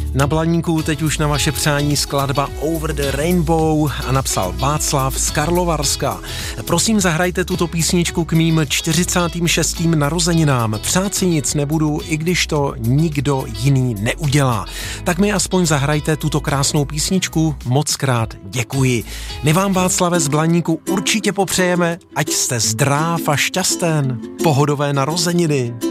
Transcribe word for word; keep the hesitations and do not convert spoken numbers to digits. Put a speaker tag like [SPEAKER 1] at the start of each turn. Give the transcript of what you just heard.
[SPEAKER 1] Na Blaníku teď už na vaše přání skladba Over the Rainbow a napsal Václav z Karlovarska. Prosím, zahrajte tuto písničku k mým čtyřicátým šestým narozeninám. Přát si nic nebudu, i když to nikdo jiný neudělá. Tak mi aspoň zahrajte tuto krásnou písničku, mockrát děkuji. My vám, Václave z Blaníku, určitě popřejeme, ať jste zdrav a šťasten. Pohodové narozeniny.